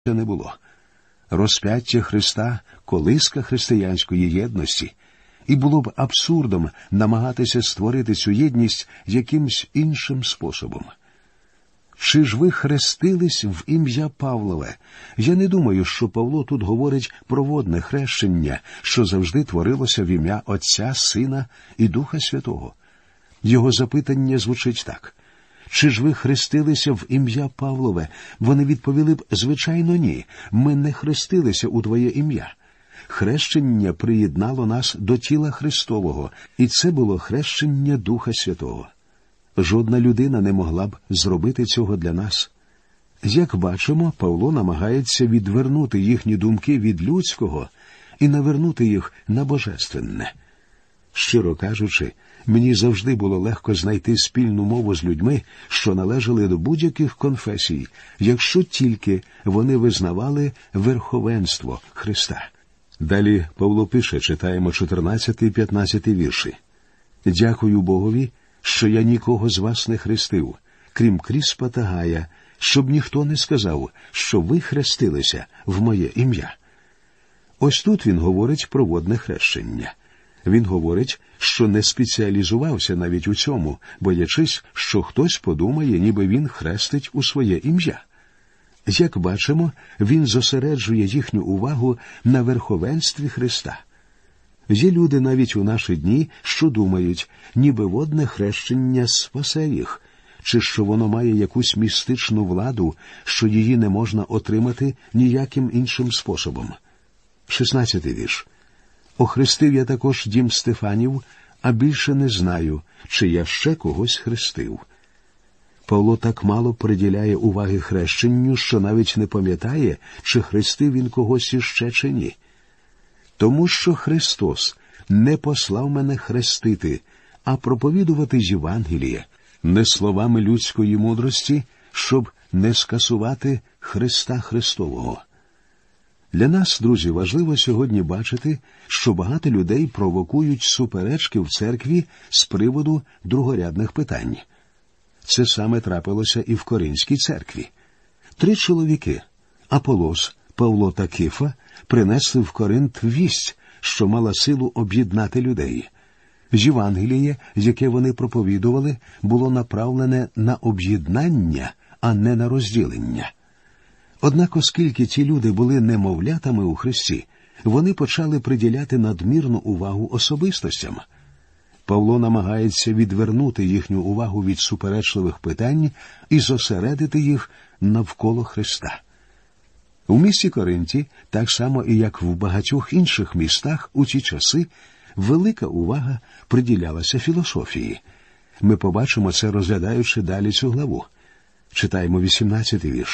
не було. Розп'яття Христа – колиска християнської єдності, і було б абсурдом намагатися створити цю єдність якимсь іншим способом. Чи ж ви хрестились в ім'я Павлове? Я не думаю, що Павло тут говорить про водне хрещення, що завжди творилося в ім'я Отця, Сина і Духа Святого. Його запитання звучить так. Чи ж ви хрестилися в ім'я Павлове? Вони відповіли б, звичайно, ні. Ми не хрестилися у твоє ім'я. Хрещення приєднало нас до тіла Христового, і це було хрещення Духа Святого. Жодна людина не могла б зробити цього для нас. Як бачимо, Павло намагається відвернути їхні думки від людського і навернути їх на божественне. Щиро кажучи, мені завжди було легко знайти спільну мову з людьми, що належали до будь-яких конфесій, якщо тільки вони визнавали верховенство Христа. Далі Павло пише, читаємо 14 і 15 вірші. «Дякую Богові, що я нікого з вас не хрестив, крім Кріспа та Гая, щоб ніхто не сказав, що ви хрестилися в моє ім'я». Ось тут він говорить про водне хрещення. Він говорить, що не спеціалізувався навіть у цьому, боячись, що хтось подумає, ніби він хрестить у своє ім'я. Як бачимо, він зосереджує їхню увагу на верховенстві Христа. Є люди навіть у наші дні, що думають, ніби водне хрещення спасе їх, чи що воно має якусь містичну владу, що її не можна отримати ніяким іншим способом. 16-й вірш. «Охрестив я також дім Стефанів, а більше не знаю, чи я ще когось хрестив». Павло так мало приділяє уваги хрещенню, що навіть не пам'ятає, чи хрестив він когось іще чи ні. «Тому що Христос не послав мене хрестити, а проповідувати Євангеліє, не словами людської мудрості, щоб не скасувати Христа Христового». Для нас, друзі, важливо сьогодні бачити, що багато людей провокують суперечки в церкві з приводу другорядних питань. Це саме трапилося і в Коринській церкві. 3 чоловіки – Аполос, Павло та Кифа – принесли в Коринт вість, що мала силу об'єднати людей. Євангеліє, яке вони проповідували, було направлене на об'єднання, а не на розділення. Однак, оскільки ті люди були немовлятами у Христі, вони почали приділяти надмірну увагу особистостям. Павло намагається відвернути їхню увагу від суперечливих питань і зосередити їх навколо Христа. У місті Коринті, так само і як в багатьох інших містах у ті часи, велика увага приділялася філософії. Ми побачимо це, розглядаючи далі цю главу. Читаємо 18-й вірш.